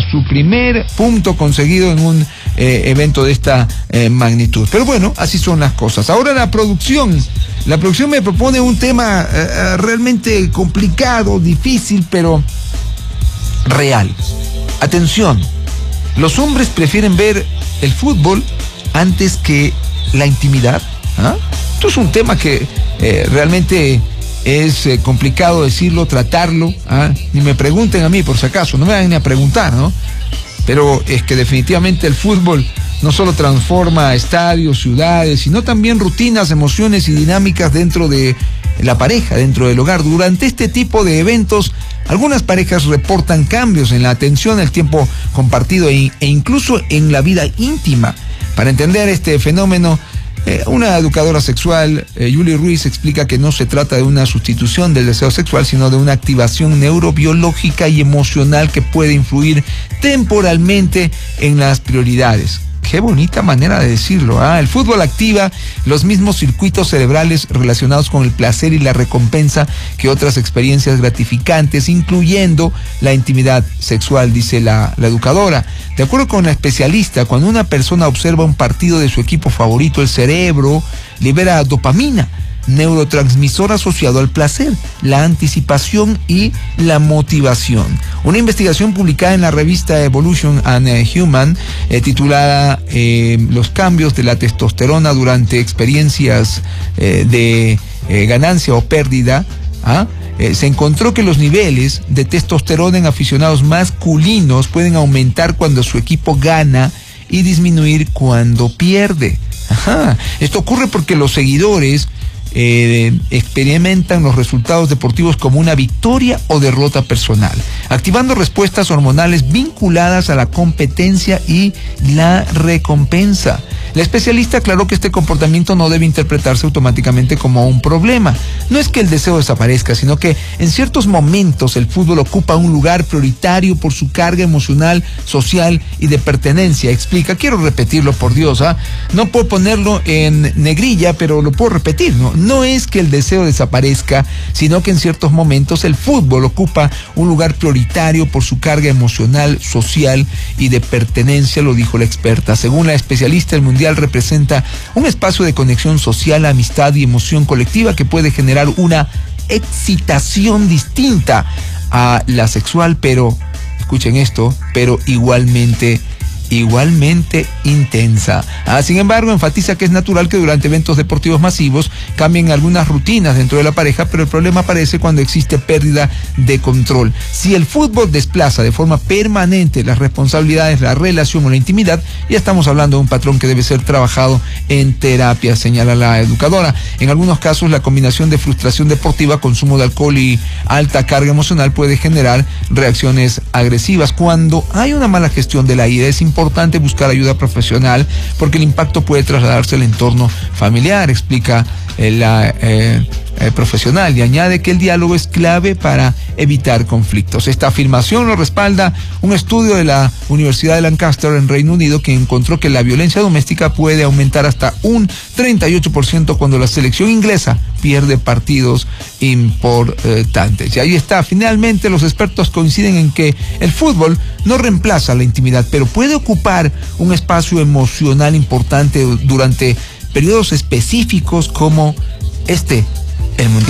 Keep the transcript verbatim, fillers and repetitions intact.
su primer punto conseguido en un eh, evento de esta eh, magnitud. Pero bueno, así son las cosas. Ahora la producción. La producción me propone un tema eh, realmente complicado, difícil, pero real. Atención, los hombres prefieren ver el fútbol antes que la intimidad. ¿Ah? Esto es un tema que eh, realmente es eh, complicado decirlo, tratarlo. ¿Ah? Ni me pregunten a mí, por si acaso, no me vayan ni a preguntar, ¿no? Pero es que definitivamente el fútbol no solo transforma estadios, ciudades, sino también rutinas, emociones y dinámicas dentro de la pareja, dentro del hogar. Durante este tipo de eventos, algunas parejas reportan cambios en la atención, el tiempo compartido e, e incluso en la vida íntima. Para entender este fenómeno, eh, una educadora sexual, eh, Julie Ruiz, explica que no se trata de una sustitución del deseo sexual, sino de una activación neurobiológica y emocional que puede influir temporalmente en las prioridades. Qué bonita manera de decirlo, ¿ah? El fútbol activa los mismos circuitos cerebrales relacionados con el placer y la recompensa que otras experiencias gratificantes, incluyendo la intimidad sexual, dice la, la educadora. De acuerdo con la especialista, cuando una persona observa un partido de su equipo favorito, el cerebro libera dopamina, neurotransmisor asociado al placer, la anticipación y la motivación. Una investigación publicada en la revista Evolution and Human, eh, titulada eh, Los cambios de la testosterona durante experiencias eh, de eh, ganancia o pérdida, ¿ah? eh, se encontró que los niveles de testosterona en aficionados masculinos pueden aumentar cuando su equipo gana y disminuir cuando pierde. Ajá. Esto ocurre porque los seguidores Eh, experimentan los resultados deportivos como una victoria o derrota personal, activando respuestas hormonales vinculadas a la competencia y la recompensa. La especialista aclaró que este comportamiento no debe interpretarse automáticamente como un problema. No es que el deseo desaparezca, sino que en ciertos momentos el fútbol ocupa un lugar prioritario por su carga emocional, social y de pertenencia. Explica, quiero repetirlo por Dios, ¿ah? No puedo ponerlo en negrilla, pero lo puedo repetir, ¿no? No es que el deseo desaparezca, sino que en ciertos momentos el fútbol ocupa un lugar prioritario por su carga emocional, social y de pertenencia, lo dijo la experta. Según la especialista, el Mundial representa un espacio de conexión social, amistad y emoción colectiva que puede generar una excitación distinta a la sexual, pero, escuchen esto, pero igualmente igualmente intensa. Ah, sin embargo, enfatiza que es natural que durante eventos deportivos masivos cambien algunas rutinas dentro de la pareja, pero el problema aparece cuando existe pérdida de control. Si el fútbol desplaza de forma permanente las responsabilidades, la relación o la intimidad, ya estamos hablando de un patrón que debe ser trabajado en terapia, señala la educadora. En algunos casos, la combinación de frustración deportiva, consumo de alcohol y alta carga emocional puede generar reacciones agresivas. Cuando hay una mala gestión de la ira, es importante importante buscar ayuda profesional porque el impacto puede trasladarse al entorno familiar, explica eh, la eh, eh, profesional, y añade que el diálogo es clave para evitar conflictos. Esta afirmación lo respalda un estudio de la Universidad de Lancaster en Reino Unido que encontró que la violencia doméstica puede aumentar hasta un treinta y ocho por ciento cuando la selección inglesa pierde partidos importantes. Y ahí está, finalmente los expertos coinciden en que el fútbol no reemplaza la intimidad, pero puede ocupar un espacio emocional importante durante periodos específicos como este, el Mundial.